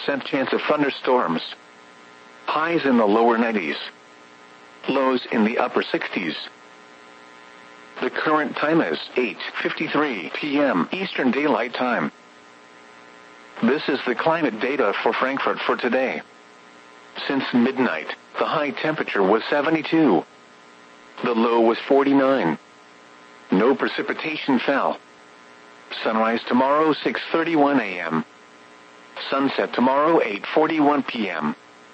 20% chance of thunderstorms. Highs in the lower 90s. Lows in the upper 60s. The current time is 8:53 p.m. Eastern Daylight Time. This is the climate data for Frankfurt for today. Since midnight, the high temperature was 72. The low was 49. No precipitation fell. Sunrise tomorrow 6:31 a.m. Sunset tomorrow 8:41 p.m.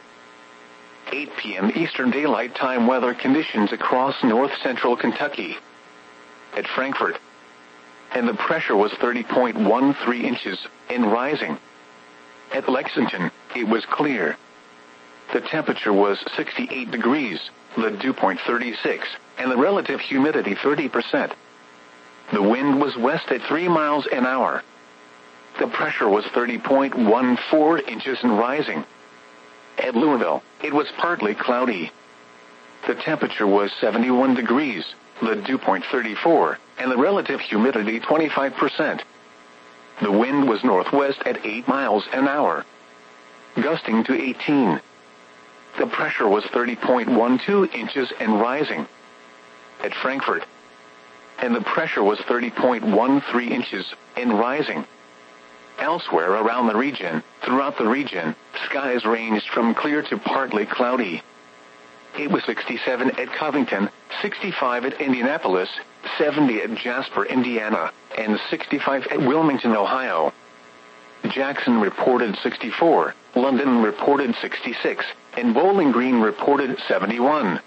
8 p.m. Eastern Daylight Time weather conditions across north-central Kentucky. At Frankfurt. And the pressure was 30.13 inches, and rising. At Lexington, it was clear. The temperature was 68 degrees, the dew point 36, and the relative humidity 30%. The wind was west at 3 miles an hour. The pressure was 30.14 inches and rising. At Louisville, it was partly cloudy. The temperature was 71 degrees, the dew point 34, and the relative humidity 25%. The wind was northwest at 8 miles an hour, gusting to 18. The pressure was 30.12 inches and rising. At Frankfurt. And the pressure was 30.13 inches and rising. Elsewhere around the region, throughout the region, skies ranged from clear to partly cloudy. It was 67 at Covington, 65 at Indianapolis, 70 at Jasper, Indiana, and 65 at Wilmington, Ohio. Jackson reported 64, London reported 66, and Bowling Green reported 71.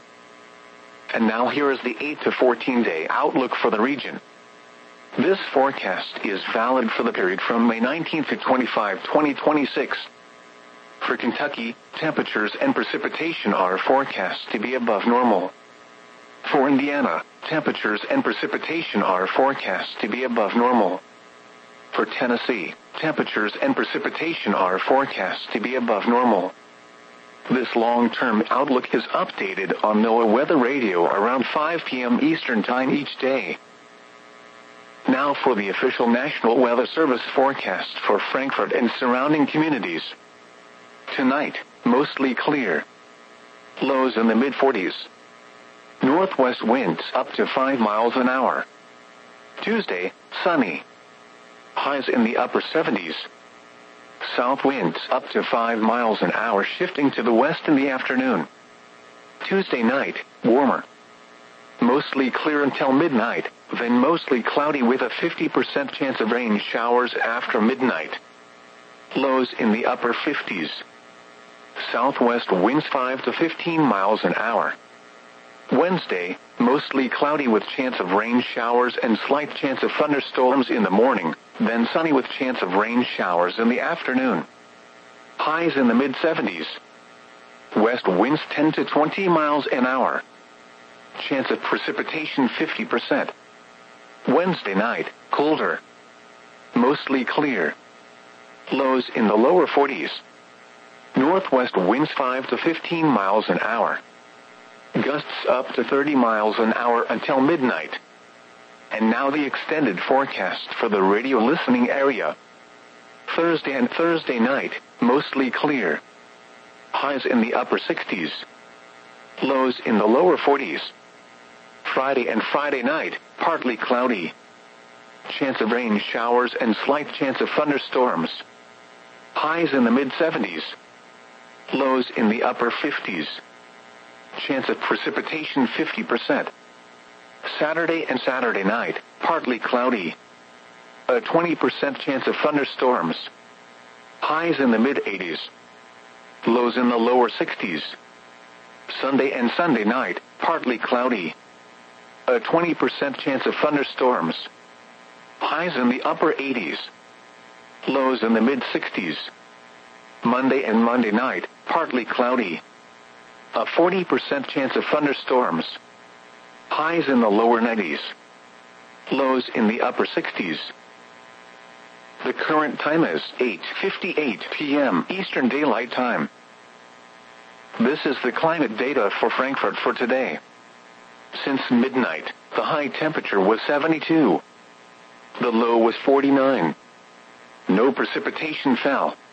And now here is the 8 to 14-day outlook for the region. This forecast is valid for the period from May 19 to 25, 2026. For Kentucky, temperatures and precipitation are forecast to be above normal. For Indiana, temperatures and precipitation are forecast to be above normal. For Tennessee, temperatures and precipitation are forecast to be above normal. This long-term outlook is updated on NOAA Weather Radio around 5 p.m. Eastern Time each day. Now for the official National Weather Service forecast for Frankfurt and surrounding communities. Tonight, mostly clear. Lows in the mid-40s. Northwest winds up to 5 miles an hour. Tuesday, sunny. Highs in the upper 70s. South winds up to 5 miles an hour, shifting to the west in the afternoon. Tuesday night, warmer. Mostly clear until midnight, then mostly cloudy with a 50% chance of rain showers after midnight. Lows in the upper 50s. Southwest winds 5 to 15 miles an hour. Wednesday, mostly cloudy with chance of rain showers and slight chance of thunderstorms in the morning, then sunny with chance of rain showers in the afternoon. Highs in the mid-70s. West winds 10 to 20 miles an hour. Chance of precipitation 50%. Wednesday night, colder. Mostly clear. Lows in the lower 40s. Northwest winds 5 to 15 miles an hour. Gusts up to 30 miles an hour until midnight. And now the extended forecast for the radio listening area. Thursday and Thursday night, mostly clear. Highs in the upper 60s. Lows in the lower 40s. Friday and Friday night, partly cloudy. Chance of rain showers and slight chance of thunderstorms. Highs in the mid-70s. Lows in the upper 50s. Chance of precipitation 50%. Saturday and Saturday night, partly cloudy. A 20% chance of thunderstorms. Highs in the mid-80s. Lows in the lower 60s. Sunday and Sunday night, partly cloudy. A 20% chance of thunderstorms. Highs in the upper 80s. Lows in the mid-60s. Monday and Monday night, partly cloudy. A 40% chance of thunderstorms. Highs in the lower 90s. Lows in the upper 60s. The current time is 8:58 p.m. Eastern Daylight Time. This is the climate data for Frankfurt for today. Since midnight, the high temperature was 72. The low was 49. No precipitation fell.